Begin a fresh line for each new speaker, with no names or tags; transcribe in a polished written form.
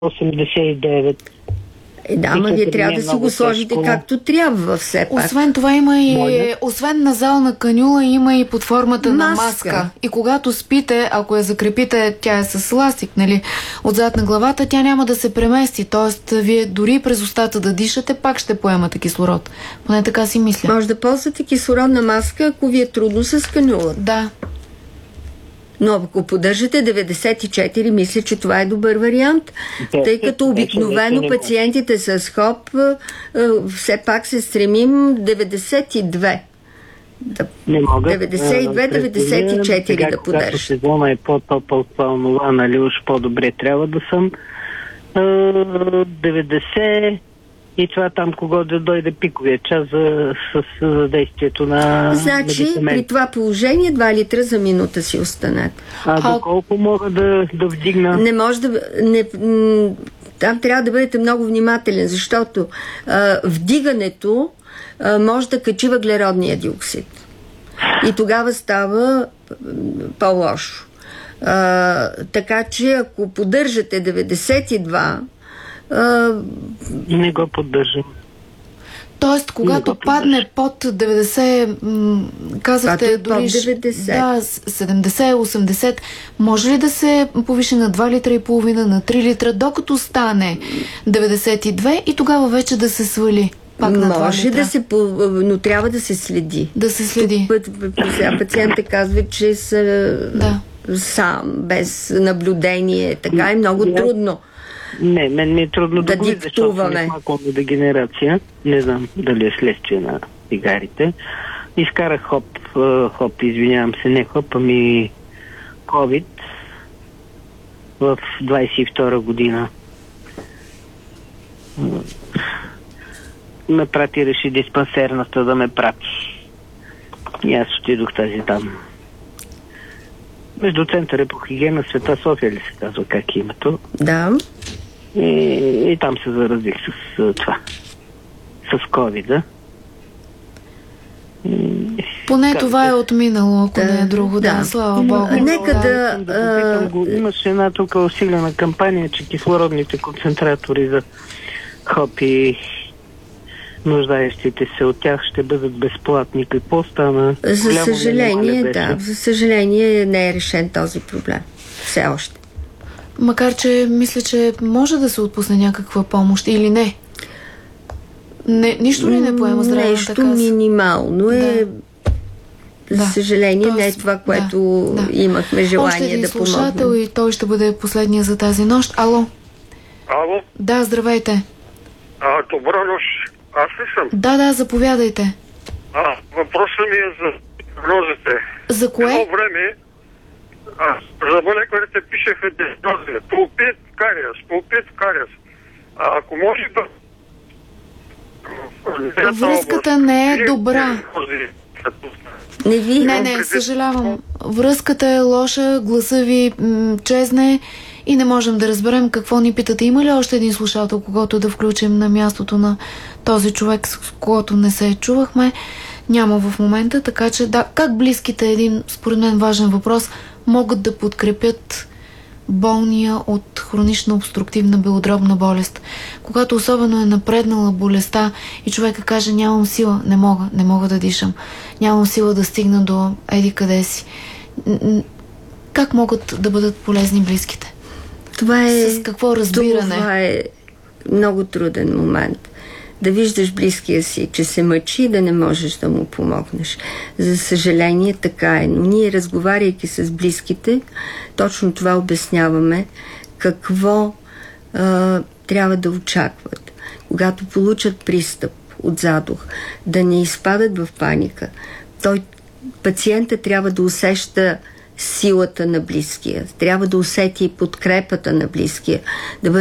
89.
Да, ама вие трябва да си го сложите както трябва все пак.
Освен това има и, освен назална канюла, има и под формата на маска. И когато спите, ако я закрепите, тя е с ластик, нали, отзад на главата, тя няма да се премести. Тоест, вие дори през устата да дишате, пак ще поемате кислород. Поне така си мисля.
Може да ползвате кислородна маска, ако ви е трудно с канюла.
Да.
Но ако поддържате 94, мисля, че това е добър вариант, тъй като обикновено пациентите с ХОП все пак се стремим 92.
Не мога.
92-94 да поддържат.
Когато сезона е по-топъл, това, нали, уж по-добре трябва да съм 90 и това там, кога да дойде пиковия час за действието на
медикамент. При това положение 2 литра за минута си останете.
Доколко мога да вдигна?
Не може да... там трябва да бъдете много внимателен, защото вдигането може да качи въглеродния диоксид. И тогава става по-лошо. Така че ако поддържате 92,
не го поддържам.
Тоест, когато падне под 90, казахте дори
90.
Да, 70-80, може ли да се повиши на 2 литра и половина, на 3 литра, докато стане 92 и тогава вече да се свали? Пак на 2
може
литра.
Но трябва да се следи.
Да се следи.
Пациентите казват, че са сам, без наблюдение. Така е много трудно.
Не, мен ми е трудно да го видя, защото съм малко дегенерация. Не знам дали е следствие на цигарите. Изкарах ХОП, извинявам се, не ХОП, ами COVID в 22 година. Ме реши диспансерната да ме прати. И аз отидох тази там. Между центъра по хигиена Света София ли се казва, как е името?
Да.
И там се заразих с това. С COVID-а.
Поне това е отминало, ако не е друго. Да, слава Богу.
Нека да...
Имаше една тук усилена кампания, че кислородните концентратори за ХОП и нуждаещите се от тях ще бъдат безплатни. Какво стана?
За съжаление, за съжаление не е решен този проблем. Все още.
Макар, че мисля, че може да се отпусне някаква помощ или не? Нищо ли не поема здравната каса?
Нещо минимално е. За съжаление, не е това, което имахме желание да помогнем.
Слушател и той ще бъде последния за тази нощ. Ало?
Ало?
Да, здравейте.
Добра нощ. Аз ли съм?
Да, заповядайте.
Въпросът ми е за диагнозите.
За кое?
Едно време за молекулите пишеха диагнози. Пулпит кариес. Ако може да...
Връзката не е добра. Не, съжалявам. Връзката е лоша, гласа ви чезне и не можем да разберем какво ни питате. Има ли още един слушател, когото да включим на мястото на този човек, с когото не се чувахме? Няма в момента, така че как близките, един според мен важен въпрос, могат да подкрепят болния от хронична обструктивна белодробна болест. Когато особено е напреднала болестта и човека каже: нямам сила, не мога да дишам, нямам сила да стигна до еди къде си. Как могат да бъдат полезни близките? С какво разбиране?
Това е много труден момент. Да виждаш близкия си, че се мъчи, да не можеш да му помогнеш. За съжаление, така е. Но ние, разговаряйки с близките, точно това обясняваме, какво трябва да очакват. Когато получат пристъп от задух, да не изпадат в паника. Пациента трябва да усеща силата на близкия, трябва да усети подкрепата на близкия, да бъде